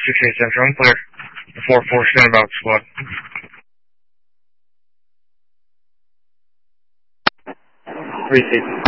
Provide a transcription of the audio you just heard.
6-8 Central, clear. 4-4, stand about squad. 3-6.